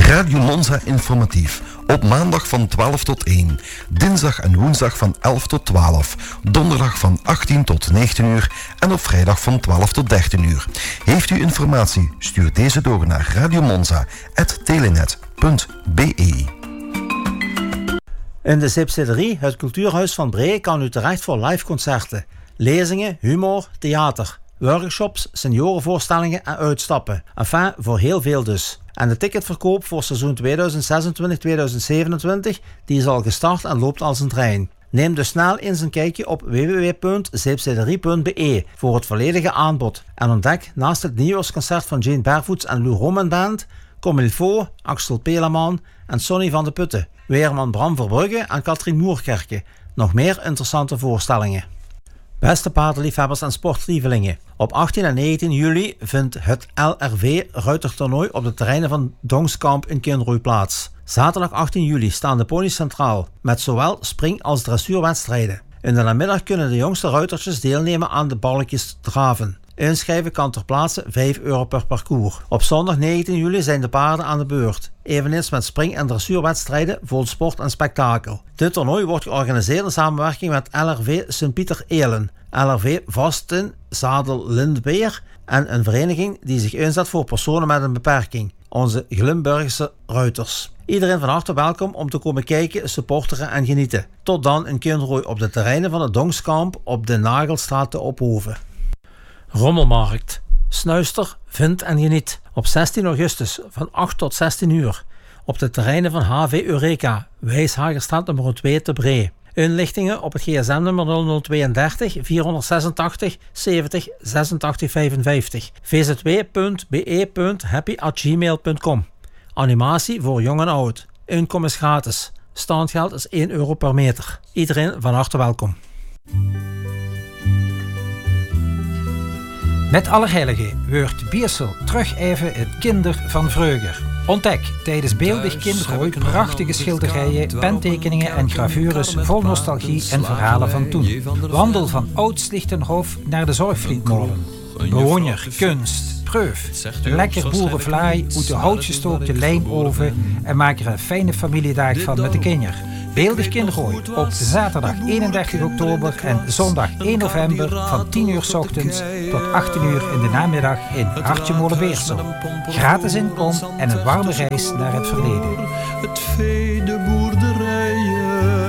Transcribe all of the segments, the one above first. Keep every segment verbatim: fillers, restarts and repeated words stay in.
Radio Monza informatief. Op maandag van twaalf tot één. Dinsdag en woensdag van elf tot twaalf. Donderdag van achttien tot negentien uur. En op vrijdag van twaalf tot dertien uur. Heeft u informatie? Stuur deze door naar radiomonza apenstaartje telenet punt b e. In de Zipsederie, het cultuurhuis van Bree, kan u terecht voor live concerten, lezingen, humor, theater, workshops, seniorenvoorstellingen en uitstappen. Enfin, voor heel veel dus. En de ticketverkoop voor seizoen tweeduizend zesentwintig tweeduizend zevenentwintig die is al gestart en loopt als een trein. Neem dus snel eens een kijkje op w w w punt zeepsederie punt b e voor het volledige aanbod. En ontdek naast het nieuwjaarsconcert van Jane Barefoots en Lou Roman Band, Comme il faut, Axel Pelaman en Sonny van de Putten, Weerman Bram Verbrugge en Katrien Moerkerke. Nog meer interessante voorstellingen. Beste paardenliefhebbers en sportlievelingen. Op achttien en negentien juli vindt het L R V ruitertoernooi op de terreinen van Dongskamp in Kinrooi plaats. Zaterdag achttien juli staan de ponies centraal, met zowel spring- als dressuurwedstrijden. In de namiddag kunnen de jongste ruitertjes deelnemen aan de balkjes draven. Inschrijven kan ter plaatse vijf euro per parcours. Op zondag negentien juli zijn de paarden aan de beurt. Eveneens met spring- en dressuurwedstrijden vol sport en spektakel. Dit toernooi wordt georganiseerd in samenwerking met L R V Sint-Pieter-Elen, L R V Vasten, Zadel Lindbeer en een vereniging die zich inzet voor personen met een beperking, onze Glimburgse ruiters. Iedereen van harte welkom om te komen kijken, supporteren en genieten. Tot dan in Kinrooi op de terreinen van het Dongskamp op de Nagelstraat te Ophoven. Rommelmarkt. Snuister, vind en geniet. Op zestien augustus van acht tot zestien uur. Op de terreinen van H V Eureka, Wijshagerstraat nummer twee te Bree. Inlichtingen op het gsm-nummer nul nul tweeëndertig vierhonderdzesentachtig zeventig zesentachtig vijfenvijftig. v z w punt b e punt happy at gmail punt com. Animatie voor jong en oud. Inkom is gratis. Standgeld is één euro per meter. Iedereen van harte welkom. Met Allerheiligen wordt Biersel terug even het kinder van vreugde. Ontdek tijdens Beeldig Kindergooi prachtige schilderijen, pentekeningen en gravures vol nostalgie en verhalen van toen. Wandel van Oud-Slichtenhof naar de Zorgvlietmolen. Bewoner, kunst, proef. Lekker boerenvlaai uit de houtgestookte lijmoven en maak er een fijne familiedag van met de kinderen. Beeldig Kindergooi op zaterdag eenendertig oktober en zondag één november van tien uur 's ochtends tot achttien uur in de namiddag in Hartje Molenbeersel. Gratis inkom en een warme reis naar het verleden. Het vee de boerderijen.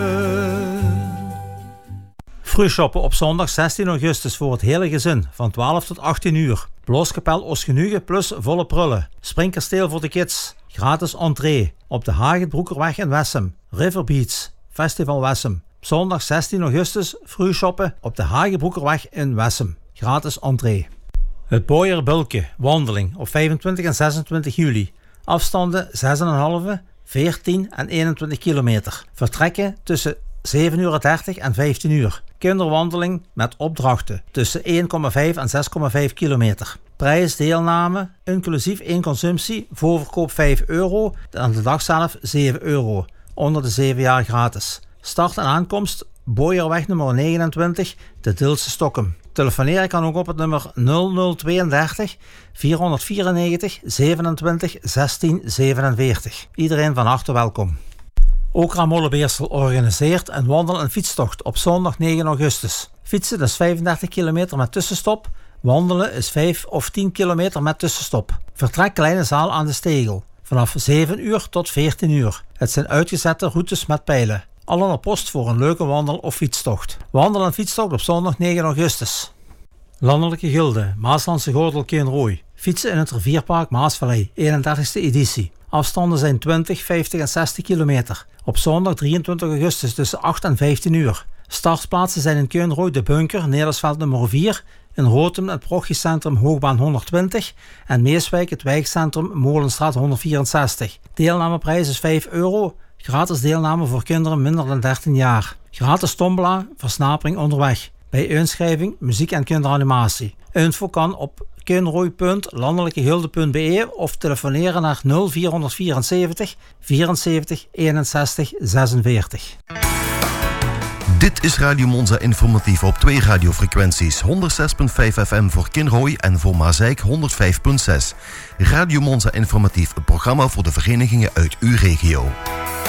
Vroegshoppen op zondag zestien augustus voor het hele gezin van twaalf tot achttien uur. Blooskapel Oostgenuge plus volle prullen. Springkasteel voor de kids. Gratis entree op de Hagenbroekerweg in Wessem. River Beach, Festival Wessem. Zondag zestien augustus vroegshoppen op de Hagenbroekerweg in Wessem. Gratis entree. Het Boyer Bulke wandeling op vijfentwintig en zesentwintig juli. Afstanden zes komma vijf, veertien en eenentwintig kilometer. Vertrekken tussen zeven uur dertig en vijftien uur. Kinderwandeling met opdrachten tussen één komma vijf en zes komma vijf kilometer. Prijs deelname, inclusief één consumptie, voorverkoop vijf euro en de dag zelf zeven euro. Onder de zeven jaar gratis. Start en aankomst Boyerweg nummer negenentwintig, de Dilse Stokkum. Telefoneren kan ook op het nummer nul nul tweeëndertig vierhonderdvierennegentig zevenentwintig zestien zevenenveertig. Iedereen van harte welkom. Okra Molenbeersel organiseert een wandel- en fietstocht op zondag negen augustus. Fietsen is vijfendertig kilometer met tussenstop. Wandelen is vijf of tien kilometer met tussenstop. Vertrek kleine zaal aan de Stegel. Vanaf zeven uur tot veertien uur. Het zijn uitgezette routes met pijlen. Allen op post voor een leuke wandel- of fietstocht. Wandel- en fietstocht op zondag negen augustus. Landelijke Gilde, Maaslandse Gordel Kinrooi. Fietsen in het rivierpark Maasvallei, eenendertigste editie. Afstanden zijn twintig, vijftig en zestig kilometer. Op zondag drieëntwintig augustus tussen acht en vijftien uur. Startplaatsen zijn in Kinrooi de Bunker, Nederlandsveld nummer vier, in Rotem het Parochiecentrum Hoogbaan honderdtwintig en Meeswijk het wijkcentrum Molenstraat honderdvierenzestig. Deelnameprijs is vijf euro, gratis deelname voor kinderen minder dan dertien jaar. Gratis tombola, versnapering onderweg. Bij inschrijving, muziek en kinderanimatie. Info kan op kinrooi punt landelijkegilde punt b e of telefoneren naar nul vierhonderdvierenzeventig vierenzeventig eenenzestig zesenveertig. Dit is Radio Monza Informatief op twee radiofrequenties. honderdzes komma vijf F M voor Kinrooi en voor Mazeik honderd vijf komma zes. Radio Monza Informatief, een programma voor de verenigingen uit uw regio.